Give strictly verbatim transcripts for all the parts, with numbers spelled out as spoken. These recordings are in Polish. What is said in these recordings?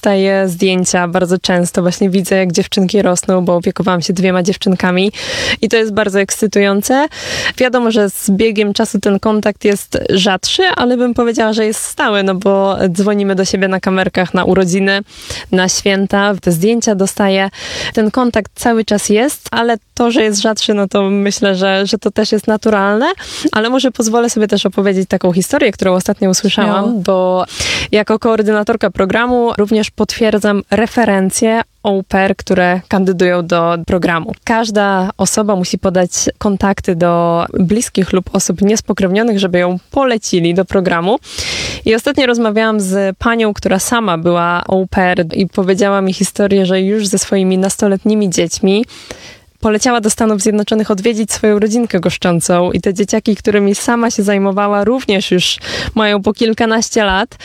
dostaję zdjęcia bardzo często. Właśnie widzę, jak dziewczynki rosną, bo opiekowałam się dwiema dziewczynkami i to jest bardzo ekscytujące. Wiadomo, że z biegiem czasu ten kontakt jest rzadszy, ale bym powiedziała, że jest stały, no bo dzwonimy do siebie na kamerkach na urodziny, na święta, te zdjęcia dostaję. Ten kontakt cały czas jest, ale to, że jest rzadszy, no to myślę, że, że to też jest naturalne, ale może pozwolę sobie też opowiedzieć taką historię, którą ostatnio usłyszałam, no. Bo jako koordynatorka programu również potwierdzam referencje au pair, które kandydują do programu. Każda osoba musi podać kontakty do bliskich lub osób niespokrewnionych, żeby ją polecili do programu. I ostatnio rozmawiałam z panią, która sama była au pair i powiedziała mi historię, że już ze swoimi nastoletnimi dziećmi poleciała do Stanów Zjednoczonych odwiedzić swoją rodzinkę goszczącą i te dzieciaki, którymi sama się zajmowała, również już mają po kilkanaście lat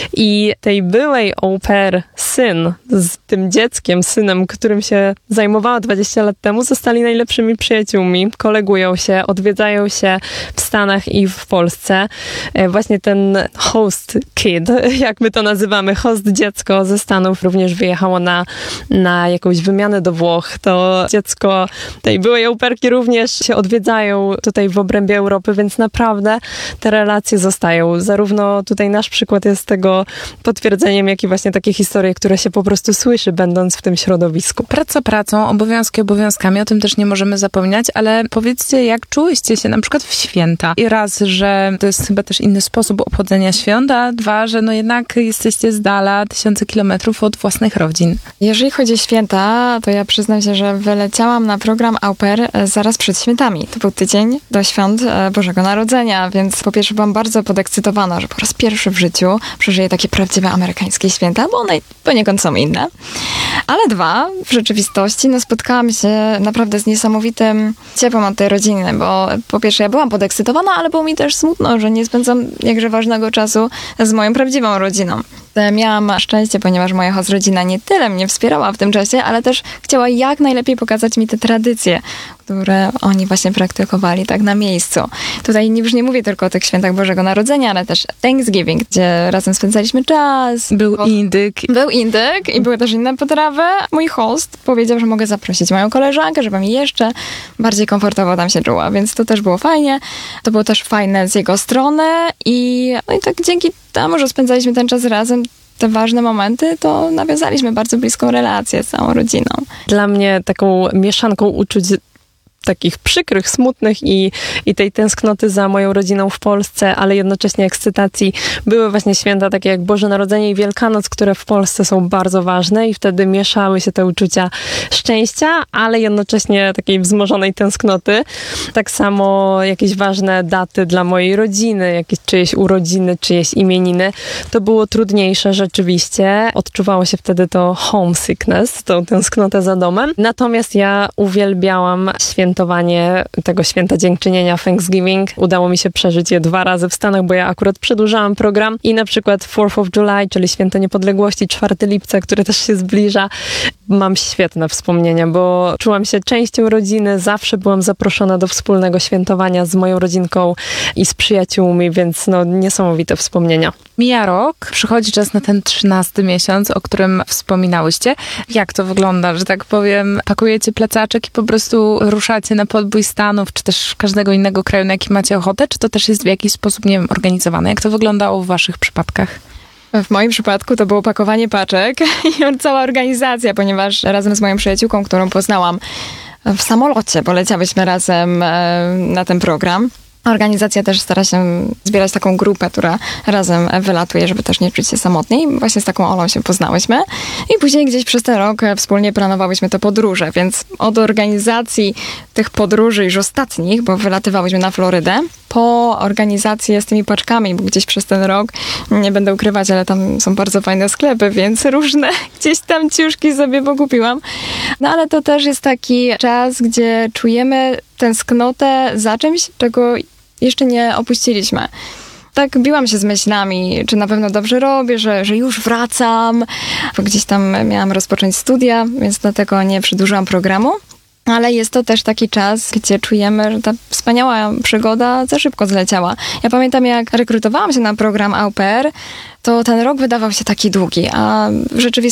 i tej byłej au pair syn z tym dzieckiem, synem, którym się zajmowała dwadzieścia lat temu, zostali najlepszymi przyjaciółmi, kolegują się, odwiedzają się w Stanach i w Polsce. Właśnie ten host kid, jak my to nazywamy, host dziecko ze Stanów również wyjechało na, na jakąś wymianę do Włoch. To dziecko tej byłej au pairki również się odwiedzają tutaj w obrębie Europy, więc naprawdę te relacje zostają. Zarówno tutaj nasz przykład jest tego potwierdzeniem, jak i właśnie takie historie, które się po prostu słyszy, będąc w tym środowisku. Praca pracą, obowiązki obowiązkami, o tym też nie możemy zapominać, ale powiedzcie, jak czułyście się na przykład w święta? I raz, że to jest chyba też inny sposób obchodzenia świąt, a dwa, że no jednak jesteście z dala tysiące kilometrów od własnych rodzin. Jeżeli chodzi o święta, to ja przyznam się, że wyleciałam na program au pair zaraz przed świętami. To był tydzień do świąt Bożego Narodzenia, więc po pierwsze byłam bardzo podekscytowana, że po raz pierwszy w życiu przeżyję takie prawdziwe amerykańskie święta, bo one poniekąd są inne. Ale dwa, w rzeczywistości no, spotkałam się naprawdę z niesamowitym ciepłem od tej rodziny, bo po pierwsze ja byłam podekscytowana, ale było mi też smutno, że nie spędzam jakże ważnego czasu z moją prawdziwą rodziną. Miałam szczęście, ponieważ moja host rodzina nie tyle mnie wspierała w tym czasie, ale też chciała jak najlepiej pokazać mi te tradycje, które oni właśnie praktykowali tak na miejscu. Tutaj już nie mówię tylko o tych świętach Bożego Narodzenia, ale też Thanksgiving, gdzie razem spędzaliśmy czas. Był indyk. Był indyk i były też inne potrawy. Mój host powiedział, że mogę zaprosić moją koleżankę, żeby mi jeszcze bardziej komfortowo tam się czuła, więc to też było fajnie. To było też fajne z jego strony i, no i tak dzięki temu, że spędzaliśmy ten czas razem, te ważne momenty, to nawiązaliśmy bardzo bliską relację z całą rodziną. Dla mnie taką mieszanką uczuć takich przykrych, smutnych i, i tej tęsknoty za moją rodziną w Polsce, ale jednocześnie ekscytacji były właśnie święta takie jak Boże Narodzenie i Wielkanoc, które w Polsce są bardzo ważne i wtedy mieszały się te uczucia szczęścia, ale jednocześnie takiej wzmożonej tęsknoty. Tak samo jakieś ważne daty dla mojej rodziny, jakieś czyjeś urodziny, czyjeś imieniny. To było trudniejsze rzeczywiście. Odczuwało się wtedy to homesickness, tą tęsknotę za domem. Natomiast ja uwielbiałam święta tego święta dziękczynienia Thanksgiving. Udało mi się przeżyć je dwa razy w Stanach, bo ja akurat przedłużałam program i na przykład fourth of July, czyli Święto Niepodległości, czwartego lipca, które też się zbliża. Mam świetne wspomnienia, bo czułam się częścią rodziny, zawsze byłam zaproszona do wspólnego świętowania z moją rodzinką i z przyjaciółmi, więc no niesamowite wspomnienia. Mija rok, przychodzi czas na ten trzynasty miesiąc, o którym wspominałyście. Jak to wygląda, że tak powiem, pakujecie plecaczek i po prostu ruszacie na podbój Stanów, czy też każdego innego kraju, na jaki macie ochotę, czy to też jest w jakiś sposób, nie wiem, organizowane? Jak to wyglądało w waszych przypadkach? W moim przypadku to było pakowanie paczek i cała organizacja, ponieważ razem z moją przyjaciółką, którą poznałam w samolocie, poleciałyśmy razem na ten program. Organizacja też stara się zbierać taką grupę, która razem wylatuje, żeby też nie czuć się samotnie. I właśnie z taką Olą się poznałyśmy. I później gdzieś przez ten rok wspólnie planowałyśmy te podróże, więc od organizacji tych podróży już ostatnich, bo wylatywałyśmy na Florydę, po organizację z tymi paczkami, bo gdzieś przez ten rok, nie będę ukrywać, ale tam są bardzo fajne sklepy, więc różne gdzieś tam ciuszki sobie pokupiłam. No ale to też jest taki czas, gdzie czujemy tęsknotę za czymś, czego jeszcze nie opuściliśmy. Tak biłam się z myślami, czy na pewno dobrze robię, że, że już wracam, bo gdzieś tam miałam rozpocząć studia, więc dlatego nie przedłużyłam programu. Ale jest to też taki czas, gdzie czujemy, że ta wspaniała przygoda za szybko zleciała. Ja pamiętam, jak rekrutowałam się na program au pair, to ten rok wydawał się taki długi, a w rzeczywistości